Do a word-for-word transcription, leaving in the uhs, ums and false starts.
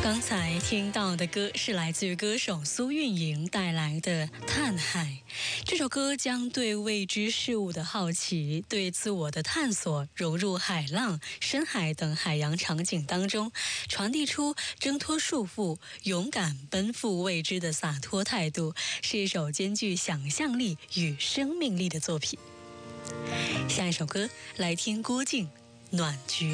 刚才听到的歌是来自于歌手苏运莹带来的《探海》。这首歌将对未知事物的好奇、对自我的探索融入海浪、深海等海洋场景当中，传递出挣脱束缚、勇敢奔赴未知的洒脱态度，是一首兼具想象力与生命力的作品。下一首歌来听郭靖《暖菊》。